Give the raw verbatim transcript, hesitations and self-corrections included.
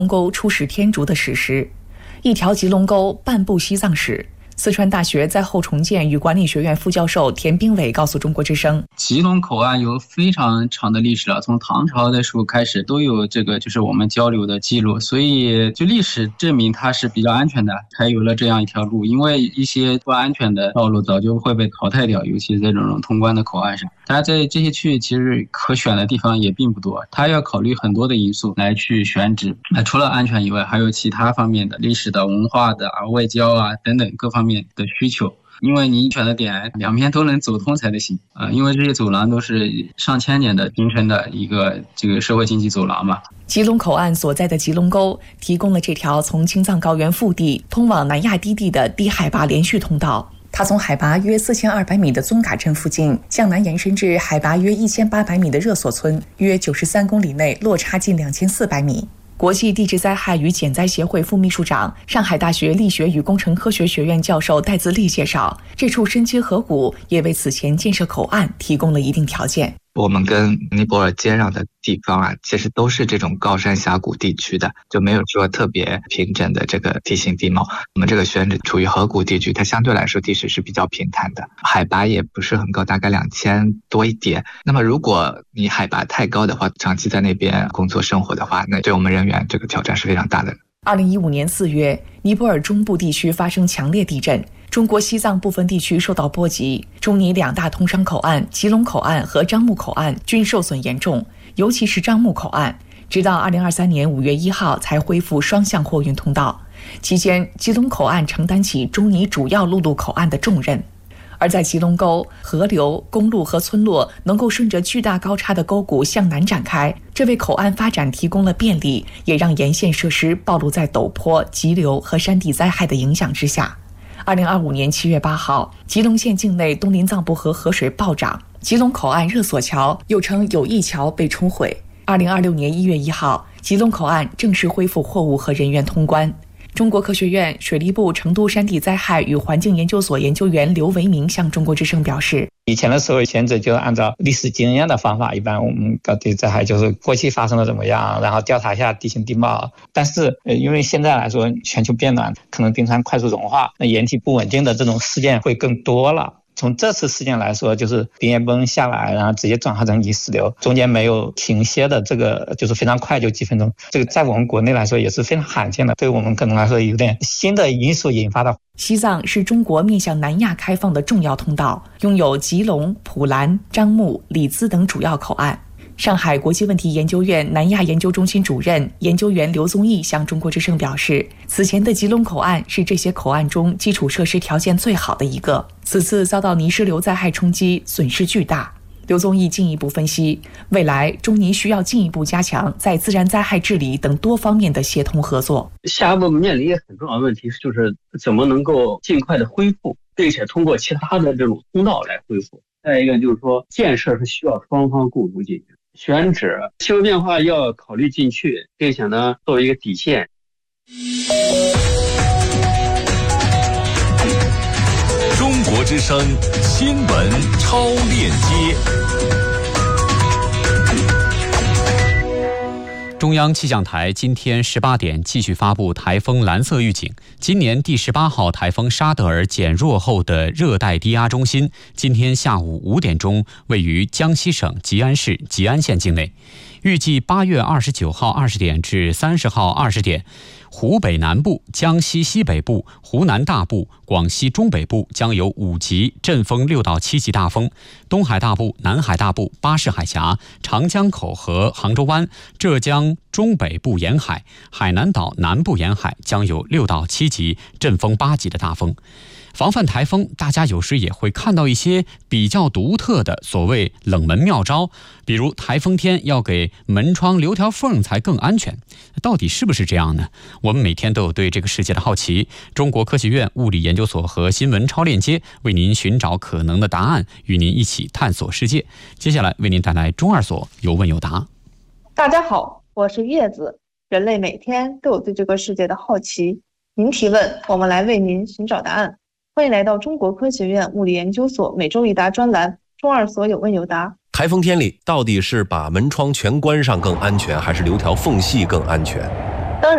龙沟出使天竺的史实，一条吉隆沟，半部西藏史。四川大学灾后重建与管理学院副教授田兵伟告诉中国之声， 吉隆口岸有非常长的历史了，从唐朝的时候开始都有这个就是我们交流的记录，所以就历史证明它是比较安全的，才有了这样一条路。因为一些不安全的道路早就会被淘汰掉，尤其在这种通关的口岸上。它在这些区域其实可选的地方也并不多，它要考虑很多的因素来去选址。那除了安全以外，还有其他方面的历史的、文化的啊、外交啊等等各方面的需求，因为你选的点两边都能走通才得行啊、呃！因为这些走廊都是上千年的形成的一个这个社会经济走廊嘛。 吉隆口岸所在的吉隆沟提供了这条从青藏高原腹地通往南亚低地的低海拔连续通道。它从海拔约四千二百米的宗嘎镇附近向南延伸至海拔约一千八百米的热索村，约九十三公里内落差近两千四百米。国际地质灾害与减灾协会副秘书长、上海大学力学与工程科学学院教授戴自立介绍，这处深切河谷也为此前建设口岸提供了一定条件。 我们跟尼泊尔接壤的地方啊，其实都是这种高山峡谷地区的，就没有说特别平整的这个地形地貌。我们这个选址处于河谷地区，它相对来说地势是比较平坦的，海拔也不是很高，大概两千多一点。那么如果你海拔太高的话，长期在那边工作生活的话，那对我们人员这个挑战是非常大的。 二零一五年四月，尼泊尔中部地区发生强烈地震，中国西藏部分地区受到波及，中尼两大通商口岸吉隆口岸和樟木口岸均受损严重，尤其是樟木口岸，直到二零二三年五月一号才恢复双向货运通道。期间，吉隆口岸承担起中尼主要陆路口岸的重任。而在吉隆沟，河流、公路和村落能够顺着巨大高差的沟谷向南展开，这为口岸发展提供了便利，也让沿线设施暴露在陡坡、急流和山地灾害的影响之下。二零二五年七月八号，吉隆县境内东林藏布河河水暴涨，吉隆口岸热索桥又称友谊桥被冲毁。二零二六年一月一号，吉隆口岸正式恢复货物和人员通关。中国科学院水利部成都山地灾害与环境研究所研究员刘维明向中国之声表示， 以前的时候选址就按照历史经验的方法，一般我们搞地灾害就是过去发生了怎么样，然后调查一下地形地貌。但是呃，因为现在来说全球变暖，可能冰川快速融化，那岩体不稳定的这种事件会更多了。从这次事件来说，就是冰岩崩下来，然后直接转化成泥石流，中间没有停歇的，这个就是非常快，就几分钟。这个在我们国内来说也是非常罕见的，对我们可能来说有点新的因素引发的。 西藏是中国面向南亚开放的重要通道，拥有吉隆、普兰、樟木、里兹等主要口岸。上海国际问题研究院南亚研究中心主任研究员刘宗义向中国之声表示，此前的吉隆口岸是这些口岸中基础设施条件最好的一个，此次遭到泥石流灾害冲击，损失巨大。刘宗义进一步分析，未来中尼需要进一步加强在自然灾害治理等多方面的协同合作。 下一步面临一个很重要的问题，就是怎么能够尽快的恢复，并且通过其他的这种通道来恢复。再一个就是说，建设是需要双方共同进行，选址气候变化要考虑进去，并且呢作为一个底线。 中国之声新闻超链接。 中央气象台今天十八点继续发布台风蓝色预警。今年第十八号台风沙德尔减弱后的热带低压中心，今天下午五点钟位于江西省吉安市吉安县境内。预计八月二十九号二十点至三十号二十点，湖北南部、江西西北部、湖南大部、广西中北部将有五级阵风六到七级大风，东海大部、南海大部、巴士海峡、长江口和杭州湾、浙江中北部沿海、海南岛南部沿海将有六到七级阵风八级的大风。防范台风，大家有时也会看到一些比较独特的所谓冷门妙招，比如台风天要给门窗留条缝才更安全，到底是不是这样呢？我们每天都有对这个世界的好奇，中国科学院物理研究所和新闻超链接为您寻找可能的答案，与您一起探索世界。接下来为您带来中二所有问有答。 大家好，我是叶子。人类每天都有对这个世界的好奇，您提问，我们来为您寻找答案。欢迎来到中国科学院物理研究所每周一答专栏，中二所有问有答。 台风天里到底是把门窗全关上更安全，还是留条缝隙更安全？